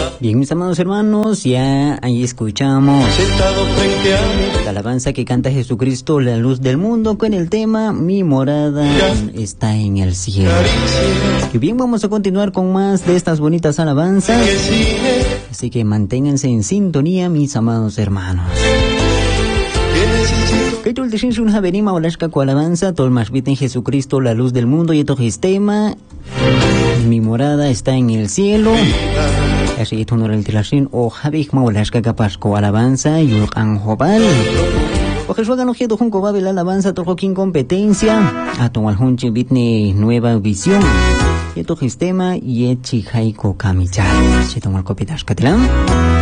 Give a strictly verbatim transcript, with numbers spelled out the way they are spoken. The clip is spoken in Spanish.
Bien, mis amados hermanos, ya ahí escuchamos Sentado frente a mí. la alabanza que canta Jesucristo, la luz del mundo, con el tema Mi morada está en el cielo. Y bien, vamos a continuar con más de estas bonitas alabanzas. Así que manténganse en sintonía, mis amados hermanos. Que tú te sientes una venima o lasca con alabanza, todo más en Jesucristo, la luz del mundo y todo sistema. Mi morada está en el cielo. Así es, honor el tilashin o Javik Maulashka Capasco alabanza y Urkan Jobal. O Jesús ganó Jedo Junco Babel alabanza, toco sin competencia. A tomar Junchi Bitne nueva visión. Y tu sistema y Echihaiko Kamichay. Si tomar copitas Catlán.